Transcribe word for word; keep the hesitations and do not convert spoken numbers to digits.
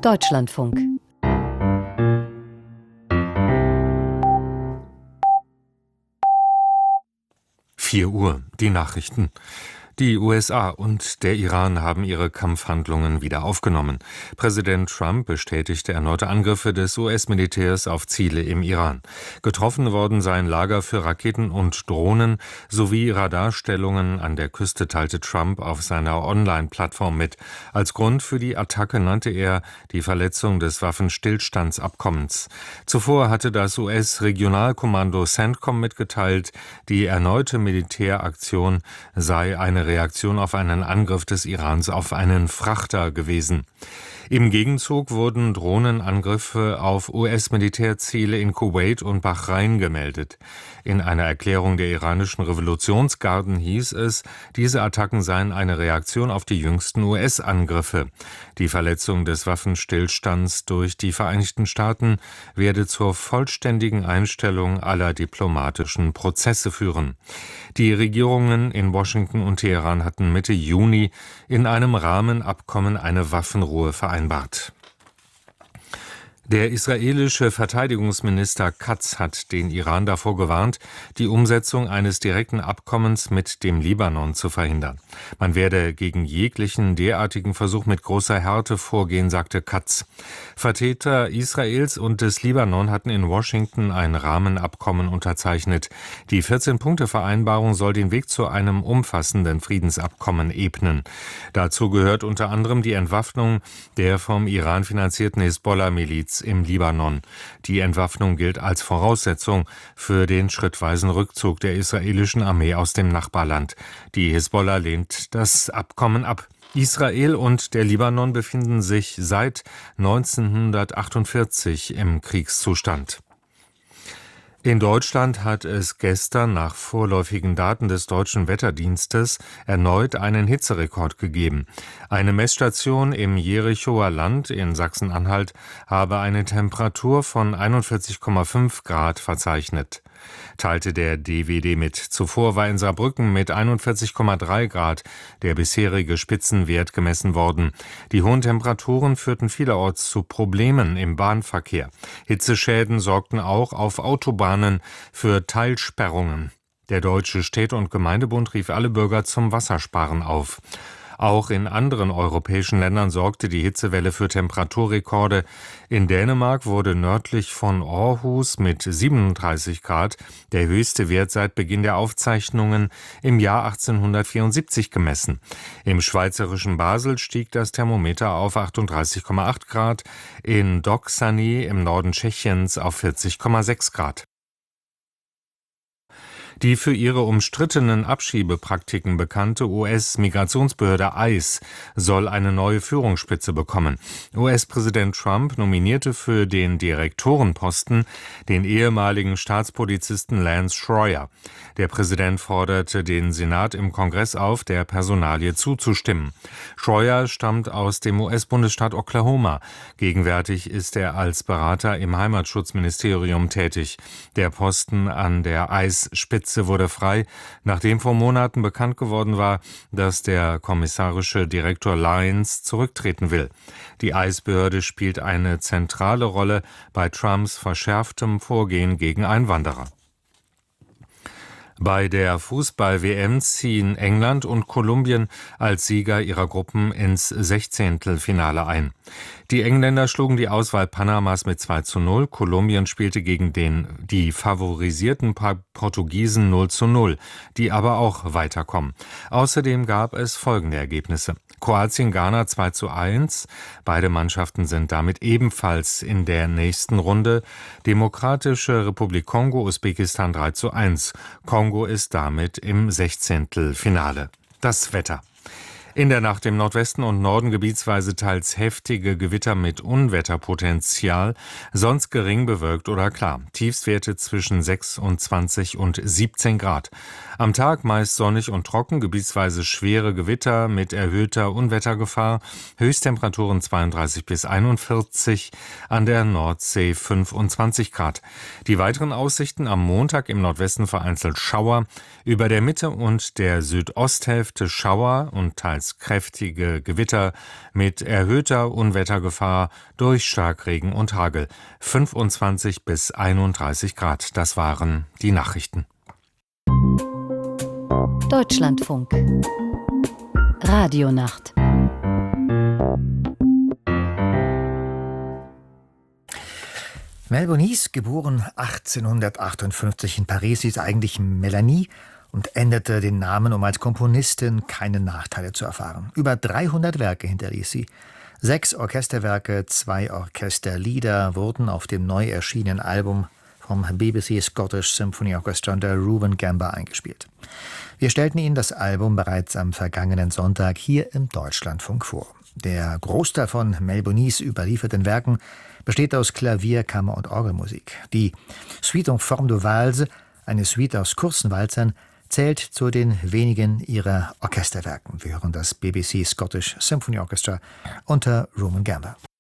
Deutschlandfunk. vier Uhr, die Nachrichten. Die U S A und der Iran haben ihre Kampfhandlungen wieder aufgenommen. Präsident Trump bestätigte erneute Angriffe des U S-Militärs auf Ziele im Iran. Getroffen worden seien Lager für Raketen und Drohnen sowie Radarstellungen an der Küste, teilte Trump auf seiner Online-Plattform mit. Als Grund für die Attacke nannte er die Verletzung des Waffenstillstandsabkommens. Zuvor hatte das U S-Regionalkommando CENTCOM mitgeteilt, die erneute Militäraktion sei eine Reaktion auf einen Angriff des Irans auf einen Frachter gewesen. Im Gegenzug wurden Drohnenangriffe auf U S-Militärziele in Kuwait und Bahrain gemeldet. In einer Erklärung der iranischen Revolutionsgarden hieß es, diese Attacken seien eine Reaktion auf die jüngsten U S-Angriffe. Die Verletzung des Waffenstillstands durch die Vereinigten Staaten werde zur vollständigen Einstellung aller diplomatischen Prozesse führen. Die Regierungen in Washington und Teheran hatten Mitte Juni in einem Rahmenabkommen eine Waffenruhe vereinbart. Der israelische Verteidigungsminister Katz hat den Iran davor gewarnt, die Umsetzung eines direkten Abkommens mit dem Libanon zu verhindern. Man werde gegen jeglichen derartigen Versuch mit großer Härte vorgehen, sagte Katz. Vertreter Israels und des Libanon hatten in Washington ein Rahmenabkommen unterzeichnet. Die vierzehn-Punkte-Vereinbarung soll den Weg zu einem umfassenden Friedensabkommen ebnen. Dazu gehört unter anderem die Entwaffnung der vom Iran finanzierten Hisbollah-Miliz im Libanon. Die Entwaffnung gilt als Voraussetzung für den schrittweisen Rückzug der israelischen Armee aus dem Nachbarland. Die Hisbollah lehnt das Abkommen ab. Israel und der Libanon befinden sich seit neunzehnhundertachtundvierzig im Kriegszustand. In Deutschland hat es gestern nach vorläufigen Daten des Deutschen Wetterdienstes erneut einen Hitzerekord gegeben. Eine Messstation im Jerichoer Land in Sachsen-Anhalt habe eine Temperatur von einundvierzig Komma fünf Grad verzeichnet, teilte der D W D mit. Zuvor war in Saarbrücken mit einundvierzig Komma drei Grad der bisherige Spitzenwert gemessen worden. Die hohen Temperaturen führten vielerorts zu Problemen im Bahnverkehr. Hitzeschäden sorgten auch auf Autobahnen für Teilsperrungen. Der Deutsche Städte- und Gemeindebund rief alle Bürger zum Wassersparen auf. Auch in anderen europäischen Ländern sorgte die Hitzewelle für Temperaturrekorde. In Dänemark wurde nördlich von Aarhus mit siebenunddreißig Grad der höchste Wert seit Beginn der Aufzeichnungen im Jahr achtzehnhundertvierundsiebzig gemessen. Im schweizerischen Basel stieg das Thermometer auf achtunddreißig Komma acht Grad, in Doksany im Norden Tschechiens auf vierzig Komma sechs Grad. Die für ihre umstrittenen Abschiebepraktiken bekannte U S-Migrationsbehörde ICE soll eine neue Führungsspitze bekommen. U S-Präsident Trump nominierte für den Direktorenposten den ehemaligen Staatspolizisten Lance Schroyer. Der Präsident forderte den Senat im Kongress auf, der Personalie zuzustimmen. Schroyer stammt aus dem U S-Bundesstaat Oklahoma. Gegenwärtig ist er als Berater im Heimatschutzministerium tätig. Der Posten an der ICE-Spitze wurde frei, nachdem vor Monaten bekannt geworden war, dass der kommissarische Direktor Lyons zurücktreten will. Die ICE-Behörde spielt eine zentrale Rolle bei Trumps verschärftem Vorgehen gegen Einwanderer. Bei der Fußball-W M ziehen England und Kolumbien als Sieger ihrer Gruppen ins Sechzehntelfinale ein. Die Engländer schlugen die Auswahl Panamas mit zwei zu null, Kolumbien spielte gegen den die favorisierten Portugiesen null zu null, die aber auch weiterkommen. Außerdem gab es folgende Ergebnisse: Kroatien-Ghana zwei zu eins, beide Mannschaften sind damit ebenfalls in der nächsten Runde. Demokratische Republik Kongo, Usbekistan drei zu eins. Kongo ist damit im Sechzehntelfinale. Das Wetter. In der Nacht im Nordwesten und Norden gebietsweise teils heftige Gewitter mit Unwetterpotenzial, sonst gering bewölkt oder klar. Tiefstwerte zwischen sechsundzwanzig und siebzehn Grad. Am Tag meist sonnig und trocken, gebietsweise schwere Gewitter mit erhöhter Unwettergefahr. Höchsttemperaturen zweiunddreißig bis einundvierzig, an der Nordsee fünfundzwanzig Grad. Die weiteren Aussichten: am Montag im Nordwesten vereinzelt Schauer, über der Mitte und der Südosthälfte Schauer und teils mehrmals kräftige Gewitter mit erhöhter Unwettergefahr durch Starkregen und Hagel. fünfundzwanzig bis einunddreißig Grad. Das waren die Nachrichten. Deutschlandfunk. Radionacht. Mel Bonis, geboren achtzehnhundertachtundfünfzig in Paris, hieß eigentlich Melanie und änderte den Namen, um als Komponistin keine Nachteile zu erfahren. Über dreihundert Werke hinterließ sie. Sechs Orchesterwerke, zwei Orchesterlieder wurden auf dem neu erschienenen Album vom B B C Scottish Symphony Orchestra unter Reuben Gamber eingespielt. Wir stellten Ihnen das Album bereits am vergangenen Sonntag hier im Deutschlandfunk vor. Der Großteil von Mel Bonis überlieferten Werken besteht aus Klavier-, Kammer- und Orgelmusik. Die Suite en forme de valse, eine Suite aus kurzen Walzern, zählt zu den wenigen ihrer Orchesterwerken. Wir hören das B B C Scottish Symphony Orchestra unter Reuben Gamber.